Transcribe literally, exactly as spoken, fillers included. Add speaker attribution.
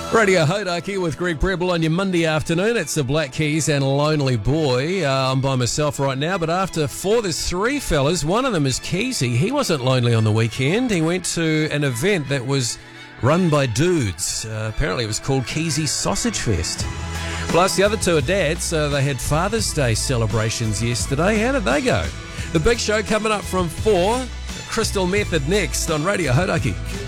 Speaker 1: Radio Hodaki with Greg Prebble on your Monday afternoon. It's the Black Keys and Lonely Boy. Uh, I'm by myself right now, but after four, there's three fellas. One of them is Keezy. He wasn't lonely on the weekend. He went to an event that was run by dudes. Uh, apparently it was called Keezy Sausage Fest. Plus, the other two are dads, so they had Father's Day celebrations yesterday. How did they go? The big show coming up from four. Crystal Method next on Radio Hodaki.